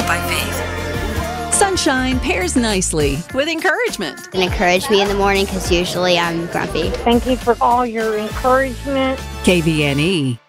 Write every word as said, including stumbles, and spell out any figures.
by faith. Sunshine pairs nicely with encouragement. And encourage me in the morning because usually I'm grumpy. Thank you for all your encouragement. K V N E